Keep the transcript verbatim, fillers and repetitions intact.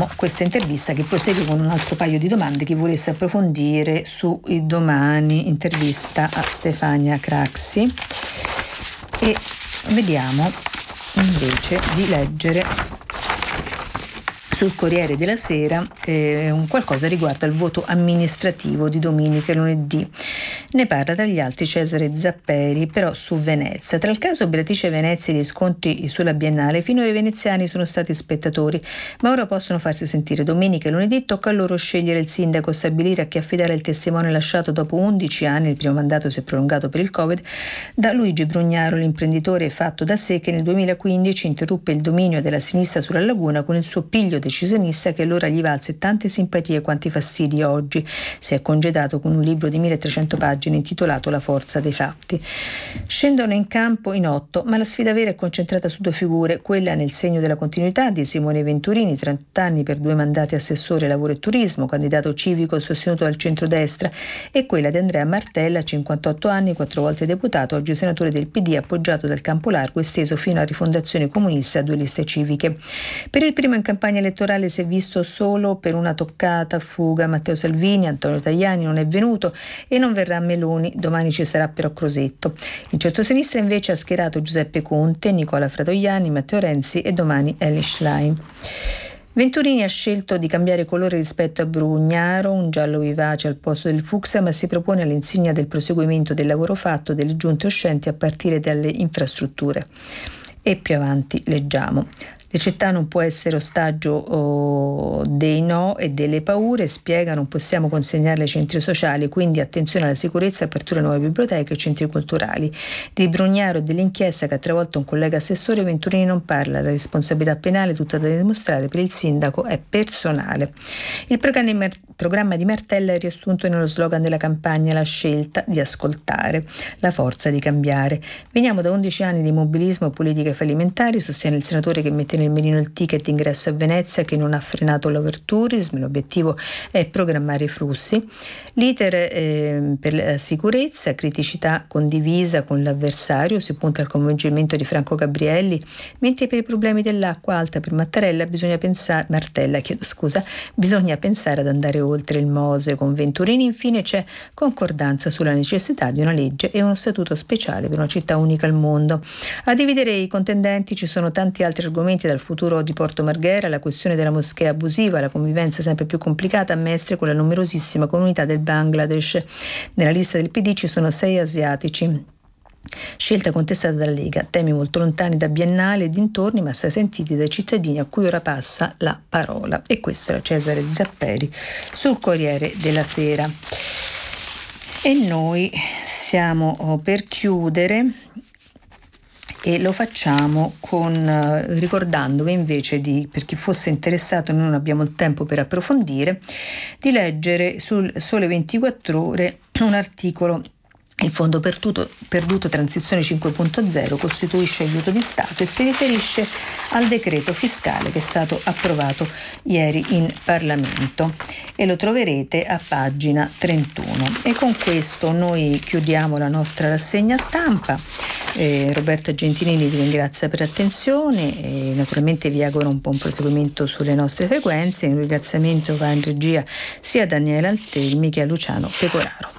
leggiamo questa intervista che prosegue con un altro paio di domande. Chi volesse approfondire su Il Domani, intervista a Stefania Craxi, e vediamo invece di leggere sul Corriere della Sera eh, un qualcosa riguardo al voto amministrativo di domenica e lunedì. Ne parla tra gli altri Cesare Zapperi, però su Venezia. Tra il caso Beatrice Venezia e gli scontri sulla Biennale, finora i veneziani sono stati spettatori, ma ora possono farsi sentire. Domenica e lunedì tocca a loro scegliere il sindaco, stabilire a chi affidare il testimone lasciato dopo undici anni, il primo mandato si è prolungato per il Covid, da Luigi Brugnaro, l'imprenditore fatto da sé che nel duemilaquindici interruppe il dominio della sinistra sulla laguna con il suo piglio decisionista che allora gli valse tante simpatie quanti fastidi oggi. Si è congedato con un libro di milletrecento pagine intitolato La forza dei fatti. Scendono in campo in otto, ma la sfida vera è concentrata su due figure, quella nel segno della continuità di Simone Venturini, trenta anni per due mandati assessore lavoro e turismo, candidato civico sostenuto dal centrodestra, e quella di Andrea Martella, cinquantotto anni, quattro volte deputato, oggi senatore del P D, appoggiato dal campo largo esteso fino alla rifondazione comunista a due liste civiche. Per il primo in campagna elettorale si è visto solo per una toccata fuga Matteo Salvini, Antonio Tajani non è venuto e non verrà Meloni, domani ci sarà però Crosetto. In centrosinistra invece ha schierato Giuseppe Conte, Nicola Fratoianni, Matteo Renzi e domani Elly Schlein. Venturini ha scelto di cambiare colore rispetto a Brugnaro, un giallo vivace al posto del fucsia, ma si propone all'insegna del proseguimento del lavoro fatto delle giunte uscenti a partire dalle infrastrutture. E più avanti leggiamo: le città non può essere ostaggio oh, dei no e delle paure, spiega, non possiamo consegnarle ai centri sociali, quindi attenzione alla sicurezza, apertura a nuove biblioteche e centri culturali. Di Brugnaro e dell'inchiesta che ha travolto un collega assessore, Venturini non parla, la responsabilità penale tutta da dimostrare per il sindaco è personale. Il programma di Martella è riassunto nello slogan della campagna La scelta di ascoltare, la forza di cambiare. Veniamo da undici anni di immobilismo e politiche fallimentari, sostiene il senatore che mette nel mirino il ticket ingresso a Venezia che non ha frenato l'overtourism. L'obiettivo è programmare i flussi. L'iter eh, per la sicurezza, criticità condivisa con l'avversario, si punta al coinvolgimento di Franco Gabrielli, mentre per i problemi dell'acqua alta per Mattarella bisogna pensare, Martella, chiedo scusa, bisogna pensare ad andare oltre il Mose. Con Venturini infine c'è concordanza sulla necessità di una legge e uno statuto speciale per una città unica al mondo. A dividere i contendenti ci sono tanti altri argomenti, dal futuro di Porto Marghera, la questione della moschea abusiva, la convivenza sempre più complicata a Mestre con la numerosissima comunità del Bangladesh. Nella lista del P D ci sono sei asiatici. Scelta contestata dalla Lega, temi molto lontani da Biennale e dintorni, ma assai sentiti dai cittadini a cui ora passa la parola. E questo era Cesare Zapperi sul Corriere della Sera. E noi siamo per chiudere, e lo facciamo con eh, ricordandovi invece di, per chi fosse interessato, noi non abbiamo il tempo per approfondire, di leggere sul Sole ventiquattro Ore un articolo: il Fondo Perduto, perduto Transizione cinque punto zero costituisce aiuto di Stato, e si riferisce al decreto fiscale che è stato approvato ieri in Parlamento, e lo troverete a pagina trentuno. E con questo noi chiudiamo la nostra rassegna stampa. Eh, Roberta Gentilini vi ringrazia per l'attenzione e naturalmente vi auguro un buon proseguimento sulle nostre frequenze. Un ringraziamento va in regia sia a Daniele Altelmi che a Luciano Pecoraro.